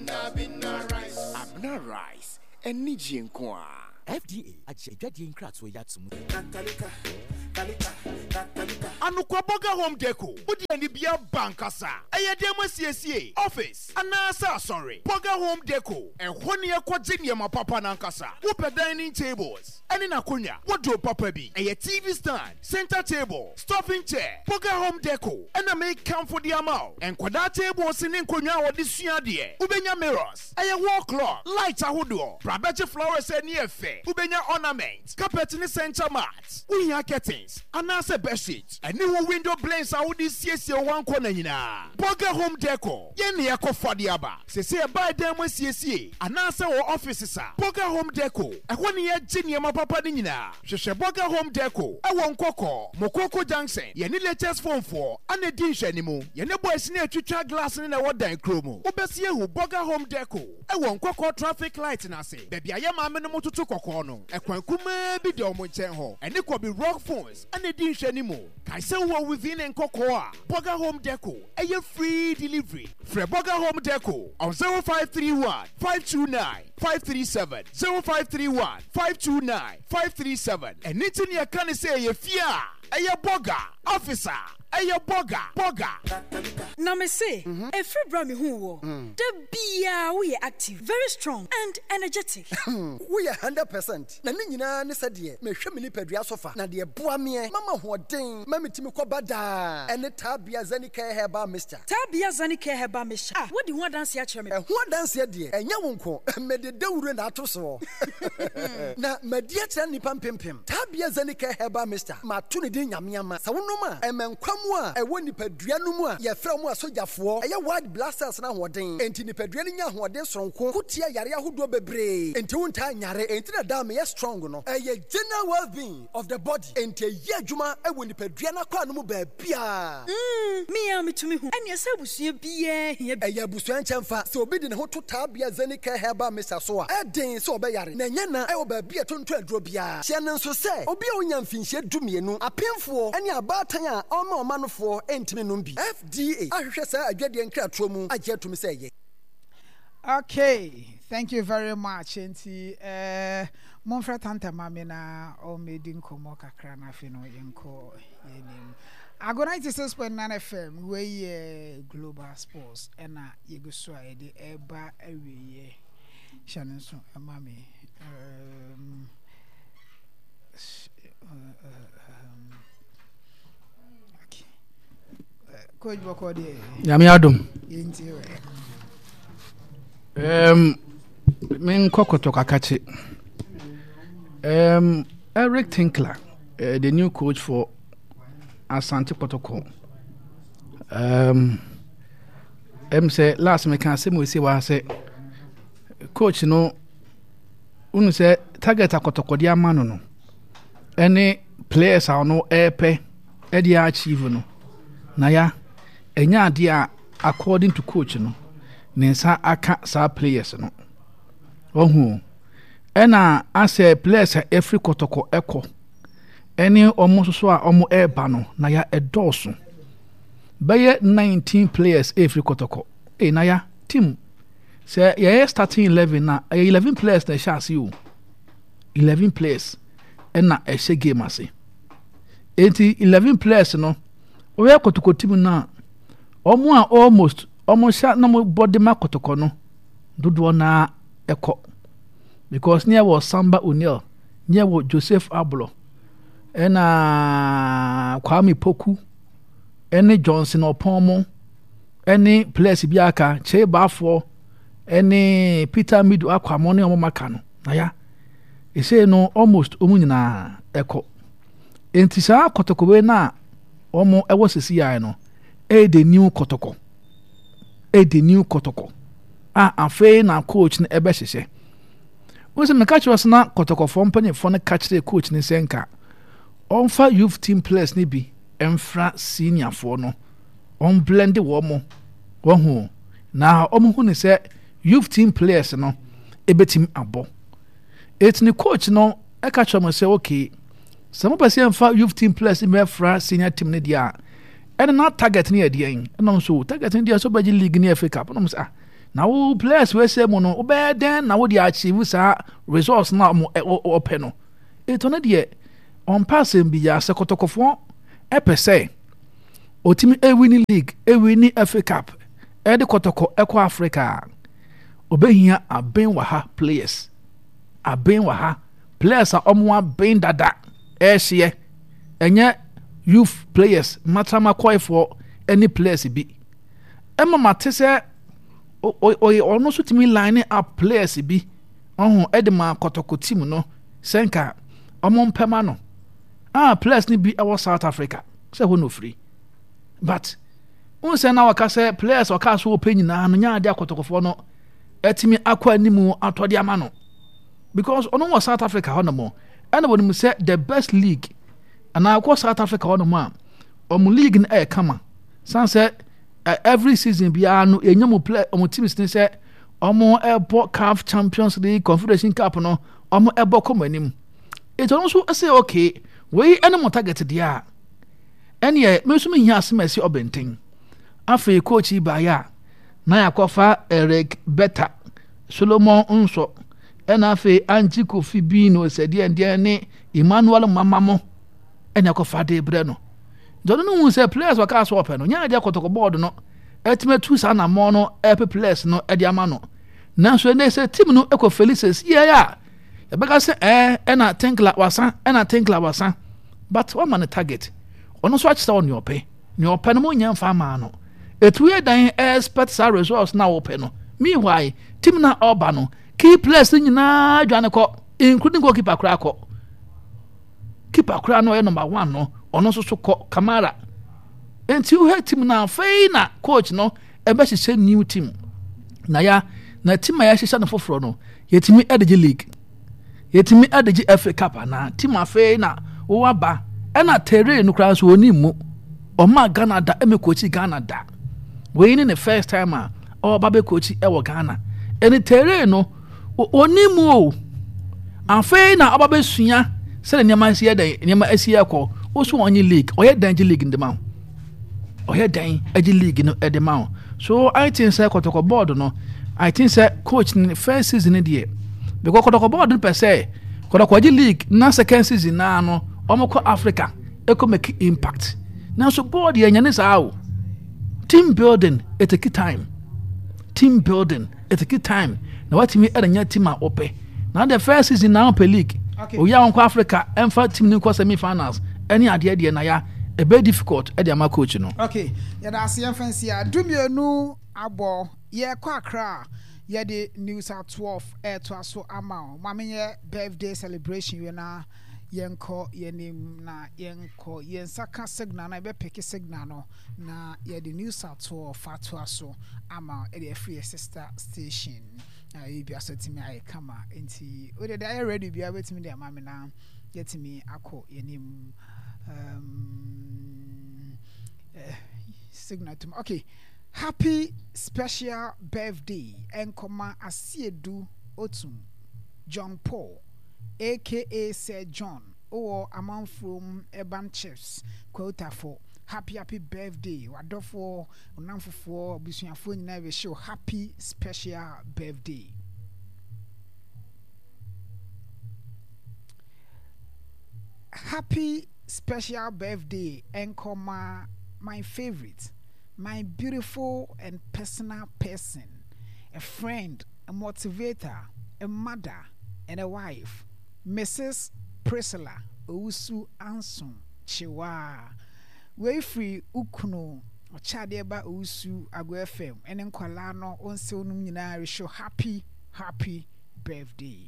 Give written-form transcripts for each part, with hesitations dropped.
Abna rice and Niji Nkwa. FDA ajejade nkratso yatsum. Anukwa Burger Home Deco. Udi and Bia Bankasa. Ayadema CSA office. Anasa sorry. Burger Home Deco. And 1 year quadrinia ma papa nankasa. Whoop dining tables. And in Akunya. Wardrobe papa be. A TV stand. Center table. Stuffing chair. Burger Home Deco. And I make come for the amount. And quadra table sinin kunya or this year. Ubenya mirrors. A wall clock. Lights ahudo. Brabache flowers and near fair. Ubenya ornaments. Carpet in the center mats. Unya curtains. Anasa bed sheets. And new window blinds are this CSA 1 corner. Burger Home Deco. Yeni yako for the aba. Se say buy them with CSA. Anasa or offices. Burger Home Deco. A 1 year junior ma papa nina. Sheshe Burger Home Deco. A 1 koko. Mokoko Junction. Yeni latest phone for. Ane dish anymore. Yeni boys near chucha glass in a water and chromo. Ubesi hu Burger Home Deco. A 1 koko traffic light na se. Baby ayama menomo to koko no. A kwankume bi de omonchen ho. And it could be rock phones. Ane dish anymore. Kaise wo within and cocoa. Burger Home Deco. A free delivery. Fre Burger Home Deco on 0531 529 537 0531 529 537. And nitin ya can say ye fear. A burger officer. Ayo boga. Now me say, a free brami who the bia we active, very strong and energetic. We are 100%. Na nyina ne sadie, me hwe me ni padua sofa. Na de boa me, mama hoden, mama timi kobada. Ene tabia zanika heba Mr. Tabia zanika heba Mr. Ah, what do you want dance here cheme? Ho dance here de, enya wonko, me de dawure na ato so. Na media tran nipa mpempem. Tabia zanika heba Mr. Ma to ne de nyame sa wonoma, emenkwam a ewo nipadua no mu a ye fra mu asogyafoɔ eye wide blasters na hoden enti nipadua no nya hoden soronko kutia yare ahodo bebre enti wonta nyare enti na dam ye strong no eye general well-being of the body enti ye adwuma ewo nipadua na kwa no mu ba bia me ya metumi hu ene se busua bia hia eye busua nkyemfa se obi de ne ho to tabia zanika heba mesa so a eden se obeyare na nya na ewo ba bia tonto aduro bia hye ne nso se obi a onya mfinhye dumienu apemfo ene abatan a oma manofo entimi no bi FDA ahwehwe sa adwade nkratomo mu agye tumi say ye. Okay, thank you very much. Enti monfra tanta mame na o medi nkomo kakra na afi no yenko yenim. Ago 96.9 FM we Global Sports ena yeguso a de eba awiye shanenso mame Coach Bokode. Yami Adum. Men kokoto kakachi. Eric Tinkler, the new coach for Asante Protocol. Say last me can say we say what say. Coach no unu say target akotoko dia mano no. Any players are no epe e dia achieve no. Na ya enya ade a according to coach no nensa aka sa players no ohu ena ase players every kotoko eko eni omo so a omo eba no na ya edoso baye 19 players every kotoko na ya team say ya starting 11 na 11 players na sha see you 11 players ena e she game ase enti 11 players no we kotoko team na omo a almost sha na mo body ma kotoko no dodo na eko because near was Samba O'Neil near was Joseph Ablo ena Kwame Poku any Johnson Opomo any place biaka che bafo any Peter Midu Aquamoni omo makano na ya e say no almost omu nyina eko enti sa kotoko we na omo ewo sisi ya no the new kotoko afe na coach na ebe hyehyɛ wose me catch was na kotoko for company for na catch the coach ni senka onfa youth team players ni bi emfra senior for no on blend wo mo hu na omo hu ni say youth team players no ebetim abo it ni coach no e catch am say okay some person emfa youth team players me fra senior team ni dia and not target near the end. And also target in the Sobaji League near FA Cup. And na wo players we say mo no wo be den na wo dey achieve sa results na mo open no eto na de on pass bi ya sekotokofo epese otimi ewini league ewini FA Cup de kotoko ekọ Africa obehia aben wa ha players a omo aben dada ehye enye youth players matama koi for any players bi emma matese ono so timi line up players bi edema kotoko team no senka omo mpema no players ni bi awo South Africa say ho no free but unse na waka say players waka so open na no nya ade akotokofo no etimi akwa animu atode ama no because ono was South Africa ho no mo and when say the best league and I go South Africa ho no mo league na kama san say every season bia no enyam play teams ni say omo ebo CAF Champions League Confederation Cup no omo ebo komanim it also say okay we any target dia ene me so me hia asem obenten afi coach ibaya na yakofa Eric Beta Solomon Unso ena afi Angie Kofi Bino sede ne Emmanuel Mamamo ene yakofa de bre no dono no say players waka so open no nya de kotoko board no etime tu sa na mo no epe players no e de ama no na so ne say team no eko Felices ya beka say ena Tinkla wasa but what man target ono so achisa on your pay no mo nya mfa ma no etu ye dan expect sa results na open no meanwhile team na oba no key players nyina adwane ko including goalkeeper kra ko keeper kra no number 1 no ono so ko Kamara enti wo team na fei na coach no ebe hye new team na team ya hye na foforo no yetimi edege league yetimi edege FA Cup na team afei na wo aba ena terrain no kra so oni mu o ma Ghana da eme coach Ghana da we ni the first time o babe coach e wo Ghana eni terrain no oni mu o afei na obabe sua se ne ma asie den ne ma asie ko o so onye league o ye dange league ndema o ye dan agi league no edema so I think say kotoko board no I think say coach in first season dey because kotoko board per se kotoko agi league na second season na no omoko Africa eko make impact now so board ye nyane sa team building it take time na what me enya team a ope now the first season now per league oya onko Africa emfa team ni ko semi finals any ade na ya a very difficult e dey ma coach no okay ya da se fancy adumienu abo ye kwa Accra ye the New South 12 to aso ama mama ye birthday celebration we na yenko yenim na yenko yensaka signal na be pick signal no na ye the New South 12 to aso ama e dey free sister station you be asotimi ay kama enti o dey ready be wetimi dey mama na yetimi akọ yenim signal to okay happy special birthday enkoma asiedu otum John Paul aka Sir John or among from Urban Chiefs quota for happy birthday wadofo onamfofo busuafo nyina we show happy special birthday. Happy special birthday enkoma my favorite, my beautiful and personal person, a friend, a motivator, a mother and a wife, Mrs. Priscilla Owusu Anson Chiwa. We free Ukuno Ochadeba Owusu Agbo FM and nkwala no onse onum nyina show happy birthday.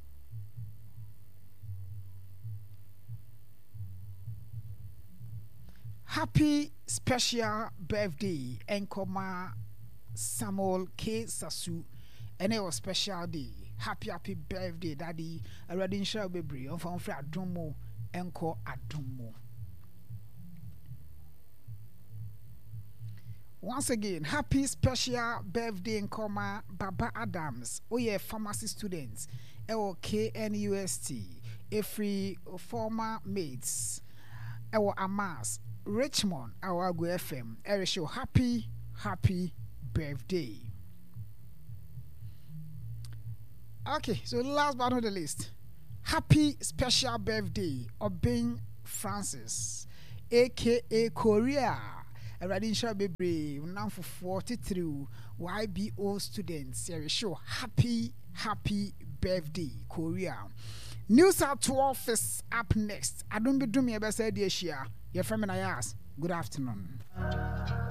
Happy special birthday enkoma Samuel K. Sasu and it was special day. Happy birthday daddy already in shall be brave from Adumo enko Adumo. Once again, happy special birthday in Koma Baba Adams. Oh yeah, pharmacy students. KNUST. Every former mates. Our Amas. Richmond. Our Agbo FM. Show happy birthday. Okay, so last but not the least, happy special birthday, Obin Francis, aka Korea. A Radisha Baby, now for 43 YBO students. Here show happy birthday, Korea. News at 12 is up next. I don't be doing me a best idea. Your friend and I ask. Good afternoon.